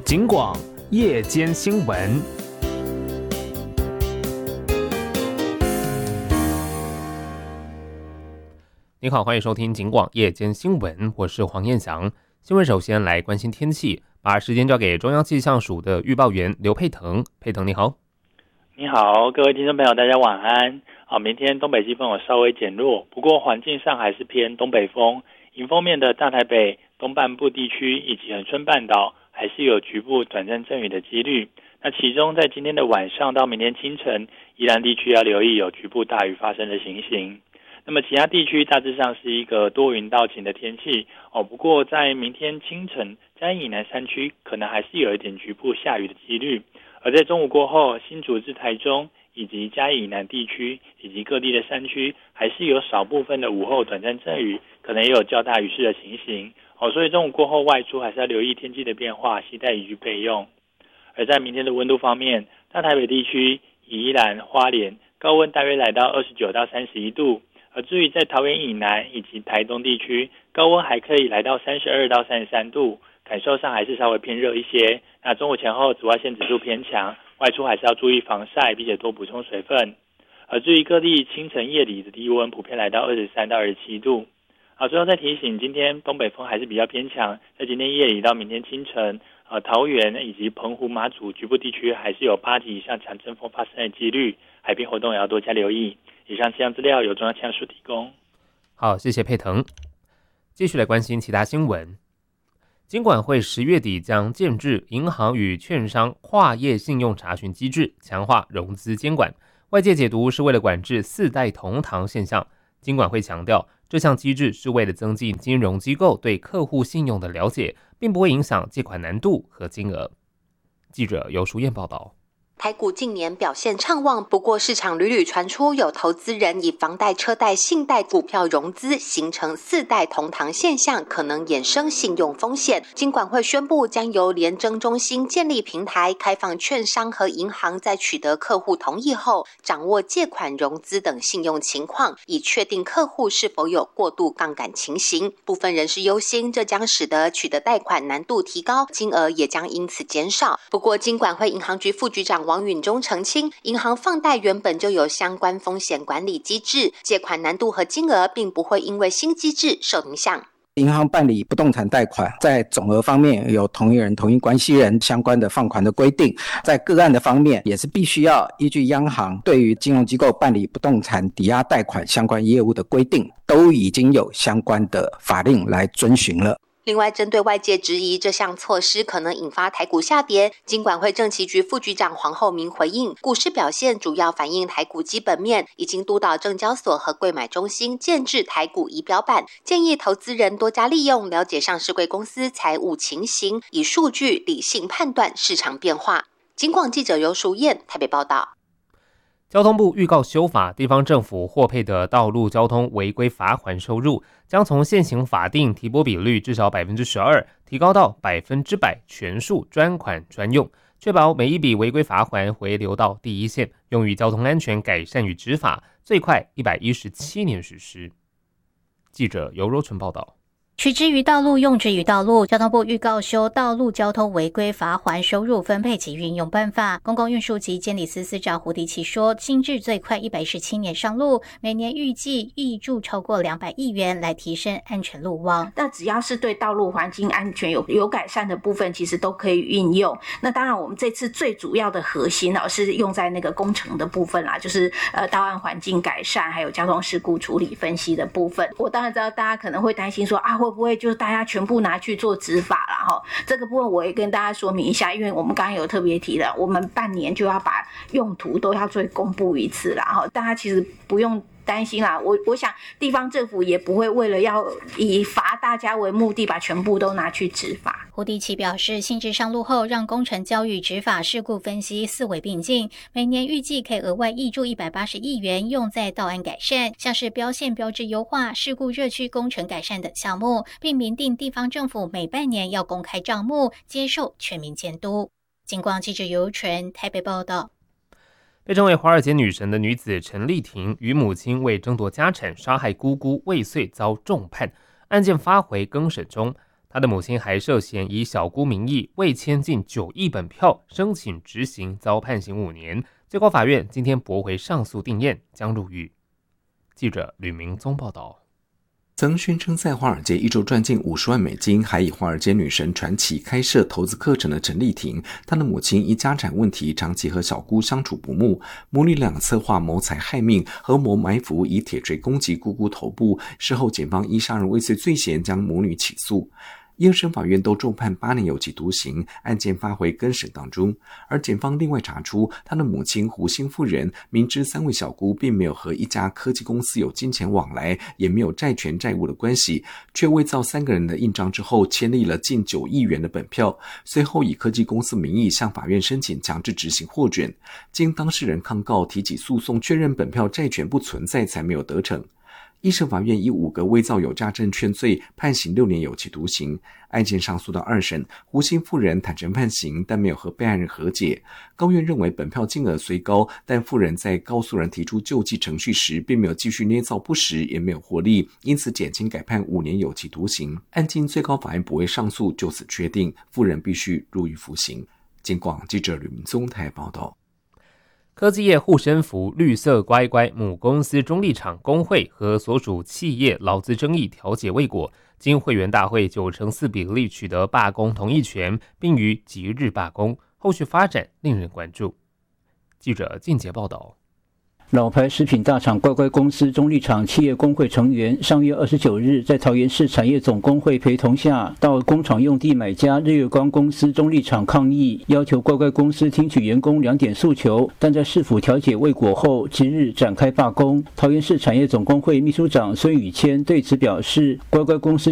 警广夜间新闻。你好，欢迎收听警广夜间新闻，我是黄彦翔。新闻首先来关心天气，把时间交给中央气象署的预报员刘佩腾。佩腾你好。 你好，各位听众朋友，大家晚安。明天东北季风有稍微减弱，不过环境上还是偏东北风。迎风面的大台北东半部地区以及恒春半岛还是有局部短暂阵雨的几率。那其中在今天的晚上到明天清晨，宜兰地区要留意有局部大雨发生的情形。那么其他地区大致上是一个多云到晴的天气不过在明天清晨，嘉义以南山区可能还是有一点局部下雨的几率。而在中午过后，新竹至台中以及嘉义以南地区以及各地的山区还是有少部分的午后短暂阵雨，可能也有较大雨势的情形所以中午过后外出还是要留意天气的变化，携带雨具备用。而在明天的温度方面，大台北地区、宜兰、花莲高温大约来到29到31度，而至于在桃园以南以及台东地区，高温还可以来到32到33度，感受上还是稍微偏热一些。那中午前后紫外线指数偏强，外出还是要注意防晒，并且多补充水分。而至于各地清晨夜里的低温普遍来到23到27度。最后再提醒，今天东北风还是比较偏强，在今天夜里到明天清晨，桃园以及澎湖马祖局部地区还是有8级以上强阵风发生的几率，海边活动也要多加留意。以上气象资料由中央气象署提供。 好，谢谢佩腾。继续来关心其他新闻。金管会10月底将建制银行与券商跨业信用查询机制，强化融资监管。外界解读是为了管制4代同堂现象。金管会强调，这项机制是为了增进金融机构对客户信用的了解，并不会影响借款难度和金额。记者尤淑燕报道。 台股近年表现畅旺，不过市场屡屡传出有投资人以房贷、车贷、信贷、股票融资，形成4代同堂现象，可能衍生信用风险。金管会宣布，将由联征中心建立平台，开放券商和银行在取得客户同意后，掌握借款融资等信用情况，以确定客户是否有过度杠杆情形。部分人士忧心，这将使得取得贷款难度提高，金额也将因此减少。不过，金管会银行局副局长王允中澄清，银行放贷原本就有相关风险管理机制，借款难度和金额并不会因为新机制受影响。 银行办理不动产贷款，在总额方面有同一人、同一关系人相关的放款的规定，在个案的方面也是必须要依据央行对于金融机构办理不动产抵押贷款相关业务的规定，都已经有相关的法令来遵循了。 另外，针对外界质疑这项措施可能引发台股下跌，金管会政企局副局长黄厚明回应，股市表现主要反映台股基本面，已经督导证交所和柜买中心建制台股仪表板，建议投资人多加利用，了解上市柜公司财务情形，以数据理性判断市场变化。警广记者尤淑燕台北报道。 交通部预告修法，地方政府获配的道路交通违规罚锾收入将从现行法定提拨比率至少 12%， 提高到 100%， 全数专款专用，确保每一笔违规罚锾回流到第一线，用于交通安全改善与执法，最快117年实施。记者尤若纯报道。 取之于道路，用之于道路。交通部预告修道路交通违规罚锾收入分配及运用办法。公共运输及监理司司长胡迪奇说，新制最快117年上路，每年预计挹注超过200亿元来提升安全路网。 那只要是对道路环境安全有改善的部分，其实都可以运用。那当然，我们这次最主要的核心是用在那个工程的部分啦，就是道岸环境改善，还有交通事故处理分析的部分。我当然知道大家可能会担心说会不会就是大家全部拿去做执法啦这个部分我也跟大家说明一下，因为我们刚刚有特别提了，我们半年就要把用途都要做公布一次啦大家其实不用担心啦，我想地方政府也不会为了要以罚大家为目的把全部都拿去执法。 胡迪奇表示，新制上路后，让工程教育、执法、事故分析四维并进，每年预计可以额外挹注180亿元用在道安改善，像是标线标志优化、事故热区工程改善等项目，并明定地方政府每半年要公开账目，接受全民监督。警广记者尤纯台北报道。 被称为华尔街女神的女子陈丽婷与母亲为争夺家产杀害姑姑未遂遭重判，案件发回更审中。 他的母亲还涉嫌以小姑名义未签近9亿本票申请执行，遭判刑5年。最高法院今天驳回上诉定验，将入狱。记者吕明宗报道。 曾宣称在华尔街一周赚进50万美金，还以华尔街女神传奇开设投资课程的陈丽婷，她的母亲因家产问题长期和小姑相处不睦，母女俩策划谋财害命，合谋埋伏以铁锤攻击姑姑头部，事后检方依杀人未遂罪嫌将母女起诉。一二审法院都重判8年有期徒刑，案件发回更审当中。而检方另外查出，他的母亲胡姓妇人明知3位小姑并没有和一家科技公司有金钱往来，也没有债权债务的关系，却伪造3个人的印章之后签立了近9亿元的本票，随后以科技公司名义向法院申请强制执行获准。经当事人抗告提起诉讼，确认本票债权不存在，才没有得逞。一审法院以5个伪造有价证券罪判刑6年有期徒刑。案件上诉到2审，胡姓妇人坦诚判刑，但没有和被害人和解。高院认为本票金额虽高，但妇人在告诉人提出救济程序时，并没有继续捏造不实，也没有获利，因此减轻改判5年有期徒刑。案经最高法院驳回上诉，就此确定妇人必须入狱服刑。警广记者吕明宗台报道。 科技业护身符绿色乖乖母公司中立厂工会和所属企业劳资争议调解未果，经会员大会94%比例取得罢工同意权，并于即日罢工，后续发展令人关注。记者靳杰报道。 老牌食品大厂乖乖公司中立厂企业工会成员上月29日在桃园市产业总工会陪同下，到工厂用地买家日月光公司中立厂抗议，要求乖乖公司听取员工2点诉求，但在市府调解未果后，即日展开罢工。桃园市产业总工会秘书长孙宇谦对此表示，乖乖公司